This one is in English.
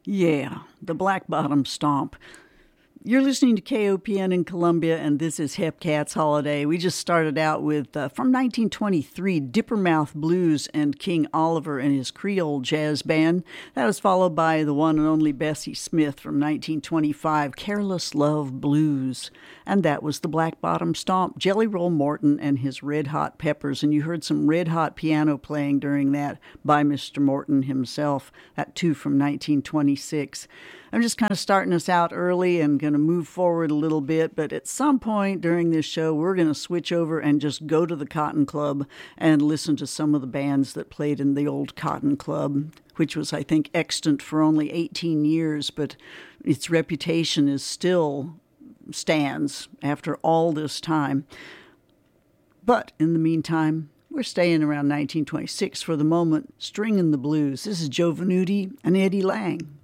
Yeah, the Black Bottom Stomp. You're listening to KOPN in Columbia, and this is Hep Cat's Holiday. We just started out with, from 1923, Dippermouth Blues and King Oliver and his Creole Jazz Band. That was followed by the one and only Bessie Smith from 1925, Careless Love Blues. And that was the Black Bottom Stomp, Jelly Roll Morton and his Red Hot Peppers. And you heard some red hot piano playing during that by Mr. Morton himself, that too from 1926. I'm just kind of starting us out early and going to move forward a little bit, but at some point during this show, we're going to switch over and just go to the Cotton Club and listen to some of the bands that played in the old Cotton Club, which was, I think, extant for only 18 years, but its reputation is still stands after all this time. But in the meantime, we're staying around 1926 for the moment, stringing the blues. This is Joe Venuti and Eddie Lang.